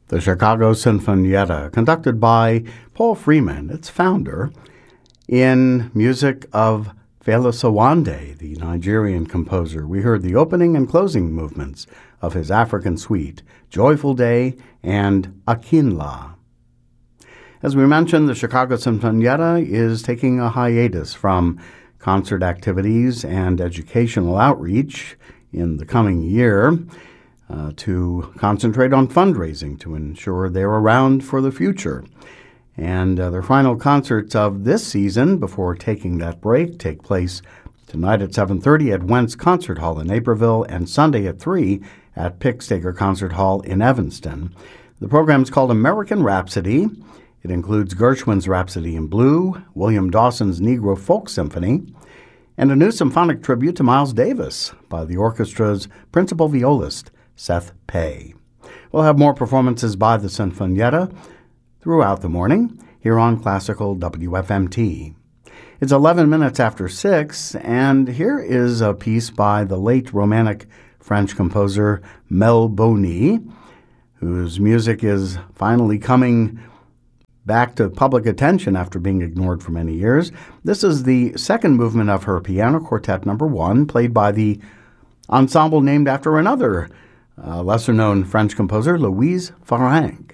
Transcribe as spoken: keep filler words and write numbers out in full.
The Chicago Sinfonietta, conducted by Paul Freeman, its founder, in music of Fela Sawande, the Nigerian composer. We heard the opening and closing movements of his African suite, Joyful Day and Akinla. As we mentioned, the Chicago Sinfonietta is taking a hiatus from concert activities and educational outreach in the coming year uh, to concentrate on fundraising to ensure they're around for the future. And uh, their final concerts of this season, before taking that break, take place tonight at seven thirty at Wentz Concert Hall in Naperville and Sunday at three at Pickstaker Concert Hall in Evanston. The program is called American Rhapsody. It includes Gershwin's Rhapsody in Blue, William Dawson's Negro Folk Symphony, and a new symphonic tribute to Miles Davis by the orchestra's principal violist, Seth Pei. We'll have more performances by the Sinfonietta throughout the morning here on Classical W F M T. It's eleven minutes after six, and here is a piece by the late Romantic French composer Mel Boni, whose music is finally coming back to public attention after being ignored for many years. This is the second movement of her Piano Quartet Number One, played by the ensemble named after another uh, lesser-known French composer, Louise Farrenc.